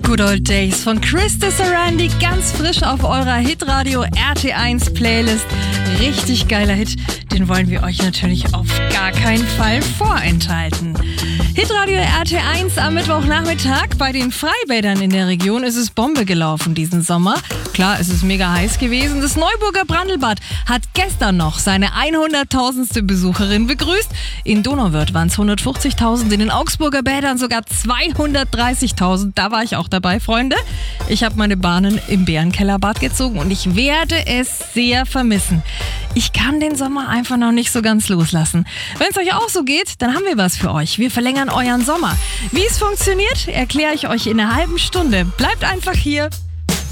Good Old Days von Chris Sarandon, ganz frisch auf eurer Hitradio RT1 Playlist. Richtig geiler Hit, den wollen wir euch natürlich auf gar keinen Fall vorenthalten. Hitradio RT1 am Mittwochnachmittag. Bei den Freibädern in der Region ist es Bombe gelaufen diesen Sommer. Klar, es ist mega heiß gewesen. Das Neuburger Brandlbad hat gestern noch seine 100.000. Besucherin begrüßt. In Donauwörth waren es 150.000, in den Augsburger Bädern sogar 230.000. Da war ich auch dabei, Freunde. Ich habe meine Bahnen im Bärenkellerbad gezogen und ich werde es sehr vermissen. Ich kann den Sommer einfach noch nicht so ganz loslassen. Wenn es euch auch so geht, dann haben wir was für euch. Wir verlängern euren Sommer. Wie es funktioniert, erkläre ich euch in einer halben Stunde. Bleibt einfach hier.